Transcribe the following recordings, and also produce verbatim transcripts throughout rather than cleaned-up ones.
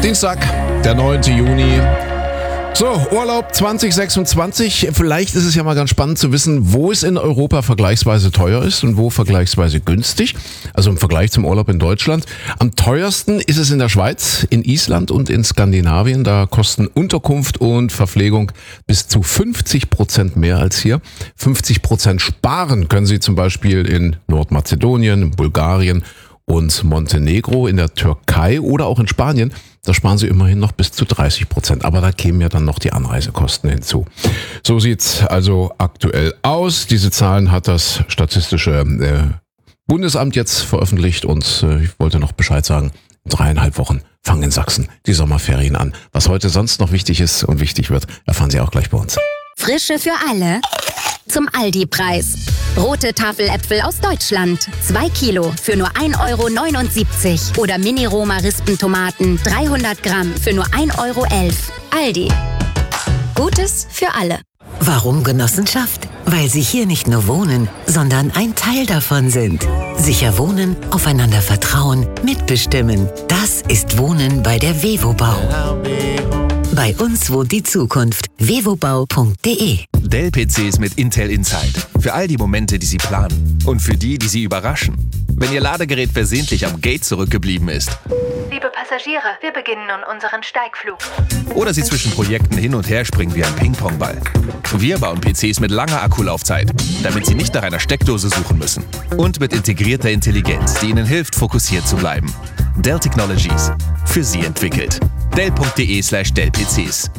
Dienstag, der neunte Juni. So, Urlaub zwanzig sechsundzwanzig. Vielleicht ist es ja mal ganz spannend zu wissen, wo es in Europa vergleichsweise teuer ist und wo vergleichsweise günstig. Also im Vergleich zum Urlaub in Deutschland. Am teuersten ist es in der Schweiz, in Island und in Skandinavien. Da kosten Unterkunft und Verpflegung bis zu fünfzig Prozent mehr als hier. fünfzig Prozent sparen können Sie zum Beispiel in Nordmazedonien, Bulgarien und Montenegro, in der Türkei oder auch in Spanien. Da sparen Sie immerhin noch bis zu dreißig Prozent. Aber da kämen ja dann noch die Anreisekosten hinzu. So sieht's also aktuell aus. Diese Zahlen hat das Statistische äh, Bundesamt jetzt veröffentlicht. Und äh, ich wollte noch Bescheid sagen, in dreieinhalb Wochen fangen in Sachsen die Sommerferien an. Was heute sonst noch wichtig ist und wichtig wird, erfahren Sie auch gleich bei uns. Frische für alle zum Aldi-Preis. Rote Tafeläpfel aus Deutschland. zwei Kilo für nur ein Euro neunundsiebzig. Oder Mini-Roma-Rispentomaten dreihundert Gramm für nur ein Euro elf. Aldi. Gutes für alle. Warum Genossenschaft? Weil Sie hier nicht nur wohnen, sondern ein Teil davon sind. Sicher wohnen, aufeinander vertrauen, mitbestimmen. Das ist Wohnen bei der Vevobau. Bei uns wohnt die Zukunft. vevobau punkt de. Dell-P Cs mit Intel Inside. Für all die Momente, die Sie planen. Und für die, die Sie überraschen. Wenn Ihr Ladegerät versehentlich am Gate zurückgeblieben ist. Liebe Passagiere, wir beginnen nun unseren Steigflug. Oder Sie zwischen Projekten hin und her springen wie ein Ping-Pong-Ball. Wir bauen P Cs mit langer Akkulaufzeit, damit Sie nicht nach einer Steckdose suchen müssen. Und mit integrierter Intelligenz, die Ihnen hilft, fokussiert zu bleiben. Dell Technologies. Für Sie entwickelt. Dell punkt de slash Dell P Cs.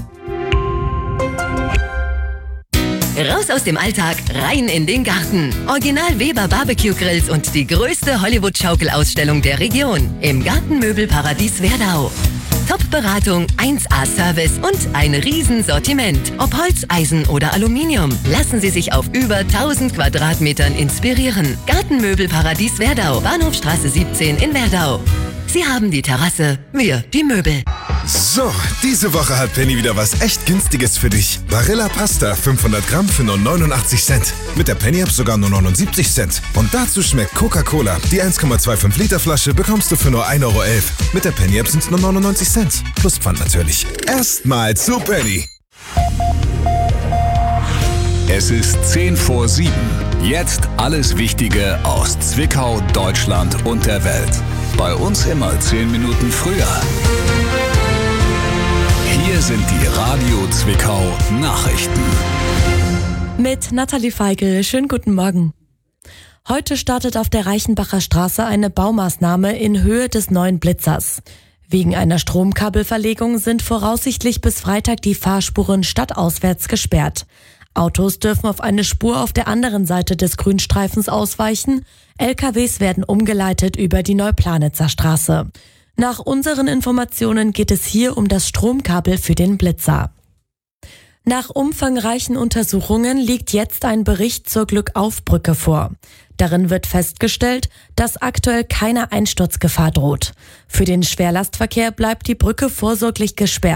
Raus aus dem Alltag, rein in den Garten. Original Weber Barbecue Grills und die größte Hollywood-Schaukelausstellung der Region im Gartenmöbelparadies Werdau. Top-Beratung, eins A Service und ein Riesensortiment. Ob Holz, Eisen oder Aluminium. Lassen Sie sich auf über tausend Quadratmetern inspirieren. Gartenmöbelparadies Werdau, Bahnhofstraße siebzehn in Werdau. Sie haben die Terrasse, wir die Möbel. So, diese Woche hat Penny wieder was echt Günstiges für dich. Barilla Pasta fünfhundert Gramm für nur neunundachtzig Cent. Mit der Penny App sogar nur neunundsiebzig Cent. Und dazu schmeckt Coca-Cola. Die eins Komma fünfundzwanzig Liter Flasche bekommst du für nur ein Euro elf. Mit der Penny App sind es nur neunundneunzig Cent. Plus Pfand natürlich. Erstmal zu Penny. Es ist zehn vor sieben. Jetzt alles Wichtige aus Zwickau, Deutschland und der Welt. Bei uns immer zehn Minuten früher. Hier sind die Radio Zwickau Nachrichten. Mit Nathalie Feigl, schönen guten Morgen. Heute startet auf der Reichenbacher Straße eine Baumaßnahme in Höhe des neuen Blitzers. Wegen einer Stromkabelverlegung sind voraussichtlich bis Freitag die Fahrspuren stadtauswärts gesperrt. Autos dürfen auf eine Spur auf der anderen Seite des Grünstreifens ausweichen. L K Ws werden umgeleitet über die Neuplanitzer Straße. Nach unseren Informationen geht es hier um das Stromkabel für den Blitzer. Nach umfangreichen Untersuchungen liegt jetzt ein Bericht zur Glückauf-Brücke vor. Darin wird festgestellt, dass aktuell keine Einsturzgefahr droht. Für den Schwerlastverkehr bleibt die Brücke vorsorglich gesperrt.